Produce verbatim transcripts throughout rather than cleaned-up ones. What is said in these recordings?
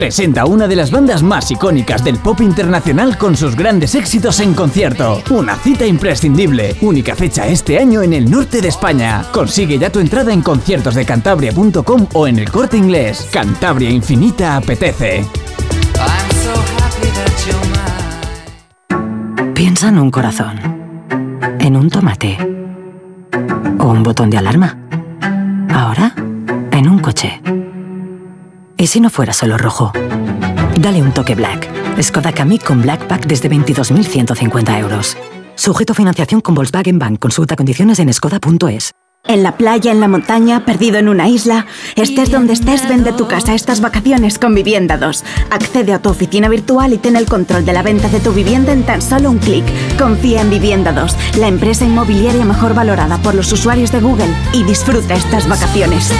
presenta una de las bandas más icónicas del pop internacional con sus grandes éxitos en concierto. Una cita imprescindible, única fecha este año en el norte de España. Consigue ya tu entrada en conciertos de cantabria punto com o en El Corte Inglés. Cantabria Infinita apetece. Piensa en un corazón, en un tomate o un botón de alarma. Ahora, en un coche. ¿Y si no fuera solo rojo? Dale un toque Black. Skoda Kamiq con Black Pack desde veintidós mil ciento cincuenta euros. Sujeto a financiación con Volkswagen Bank. Consulta condiciones en skoda punto es. En la playa, en la montaña, perdido en una isla. Estés donde estés, vende tu casa estas vacaciones con Vivienda dos. Accede a tu oficina virtual y ten el control de la venta de tu vivienda en tan solo un clic. Confía en Vivienda dos, la empresa inmobiliaria mejor valorada por los usuarios de Google. Y disfruta estas vacaciones.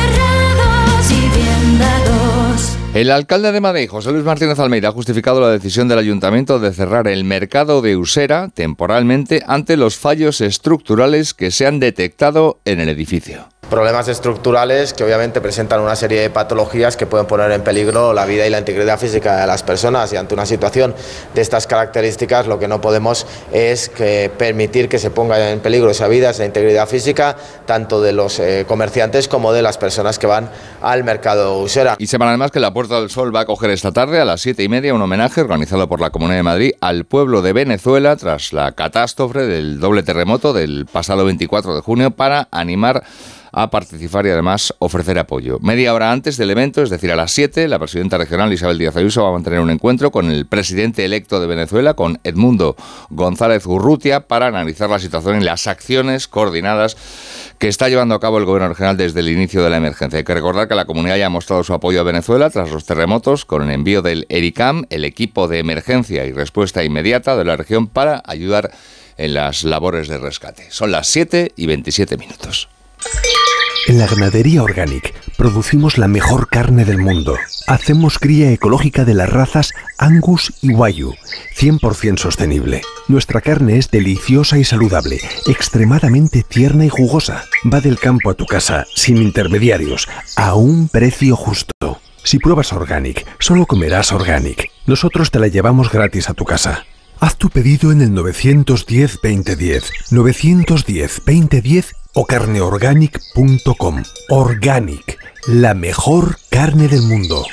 El alcalde de Madrid, José Luis Martínez Almeida, ha justificado la decisión del ayuntamiento de cerrar el mercado de Usera temporalmente ante los fallos estructurales que se han detectado en el edificio. Problemas estructurales que obviamente presentan una serie de patologías que pueden poner en peligro la vida y la integridad física de las personas, y ante una situación de estas características lo que no podemos es que permitir que se ponga en peligro esa vida, esa integridad física, tanto de los eh, comerciantes como de las personas que van al mercado Usera. Y sepan además que la Puerta del Sol va a acoger esta tarde a las siete y media un homenaje organizado por la Comunidad de Madrid al pueblo de Venezuela tras la catástrofe del doble terremoto del pasado veinticuatro de junio, para animar a participar y además ofrecer apoyo. Media hora antes del evento, es decir, a las siete, la presidenta regional Isabel Díaz Ayuso va a mantener un encuentro con el presidente electo de Venezuela, con Edmundo González Urrutia, para analizar la situación y las acciones coordinadas que está llevando a cabo el gobierno regional desde el inicio de la emergencia. Hay que recordar que la comunidad ya ha mostrado su apoyo a Venezuela tras los terremotos, con el envío del ERICAM, el equipo de emergencia y respuesta inmediata de la región, para ayudar en las labores de rescate. Son las siete y veintisiete minutos. En la ganadería Organic producimos la mejor carne del mundo. Hacemos cría ecológica de las razas Angus y Wagyu, cien por ciento sostenible. Nuestra carne es deliciosa y saludable, extremadamente tierna y jugosa. Va del campo a tu casa, sin intermediarios, a un precio justo. Si pruebas Organic, solo comerás Organic. Nosotros te la llevamos gratis a tu casa. Haz tu pedido en el nueve uno cero, veinte diez, nueve uno cero, veinte diez o carneorganic punto com. Organic, la mejor carne del mundo.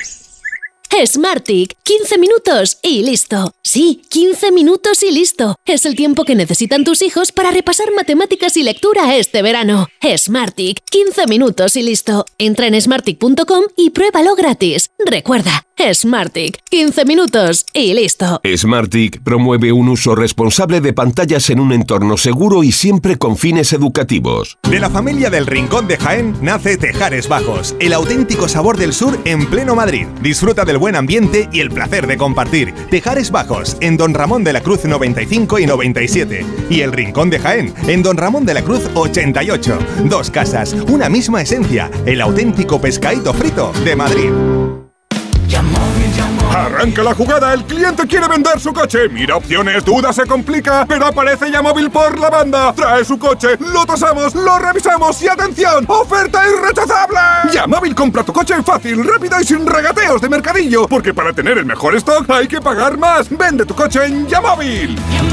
Smartick, quince minutos y listo. Sí, quince minutos y listo. Es el tiempo que necesitan tus hijos para repasar matemáticas y lectura este verano. Smartick, quince minutos y listo. Entra en smartick punto com y pruébalo gratis. Recuerda, Smartick, quince minutos y listo. Smartick promueve un uso responsable de pantallas en un entorno seguro y siempre con fines educativos. De la familia del Rincón de Jaén nace Tejares Bajos, el auténtico sabor del sur en pleno Madrid. Disfruta del buen ambiente y el placer de compartir. Tejares Bajos, en Don Ramón de la Cruz noventa y cinco y noventa y siete. Y el Rincón de Jaén, en Don Ramón de la Cruz ochenta y ocho. Dos casas, una misma esencia. El auténtico pescadito frito de Madrid. Arranca la jugada, el cliente quiere vender su coche. Mira opciones, duda, se complica, pero aparece Yamóvil por la banda. Trae su coche, lo tasamos, lo revisamos y ¡atención! ¡Oferta irrechazable! Yamóvil, compra tu coche fácil, rápido y sin regateos de mercadillo, porque para tener el mejor stock hay que pagar más. Vende tu coche en Yamóvil.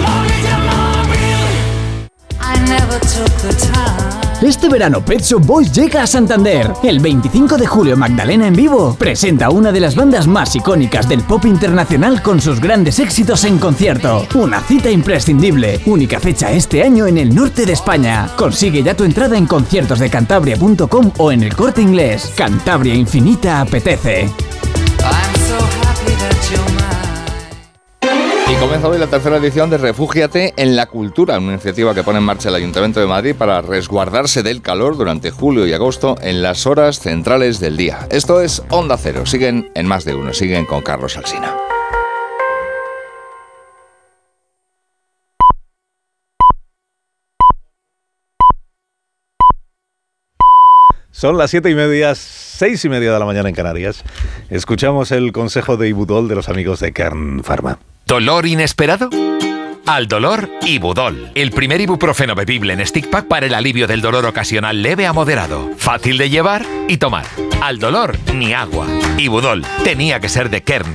Este verano Pet Shop Boys llega a Santander. El veinticinco de julio Magdalena en vivo presenta una de las bandas más icónicas del pop internacional con sus grandes éxitos en concierto. Una cita imprescindible, única fecha este año en el norte de España. Consigue ya tu entrada en conciertos de cantabria punto com o en El Corte Inglés. Cantabria Infinita apetece. Y comienza hoy la tercera edición de Refúgiate en la Cultura, una iniciativa que pone en marcha el Ayuntamiento de Madrid para resguardarse del calor durante julio y agosto en las horas centrales del día. Esto es Onda Cero. Siguen en Más de Uno, siguen con Carlos Alsina. Son las siete y media, seis y media de la mañana en Canarias. Escuchamos el consejo de Ibudol de los amigos de Kern Pharma. ¿Dolor inesperado? Al dolor, Ibudol. El primer ibuprofeno bebible en stick pack para el alivio del dolor ocasional leve a moderado. Fácil de llevar y tomar. Al dolor, ni agua. Ibudol tenía que ser de Kern.